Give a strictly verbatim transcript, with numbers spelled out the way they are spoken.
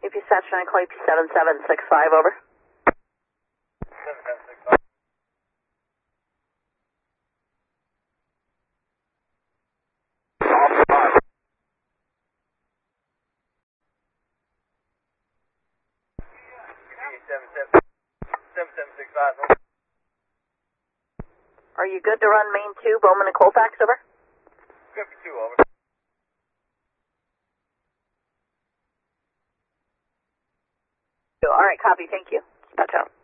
A P Saturnine, call A P seven seven six five, over. seven seven six five. seven seven six five. Are you good to run main two, Bowman and Colfax, over? Good for two, over. All right, copy, thank you. Touch out.